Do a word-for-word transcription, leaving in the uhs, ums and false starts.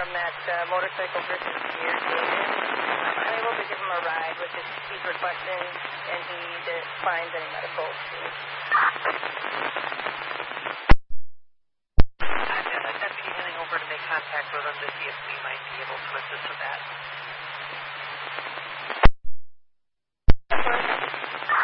from that uh, motorcycle versus gear David. I'm able to give him a ride, which is he's requesting, and he declines any medical.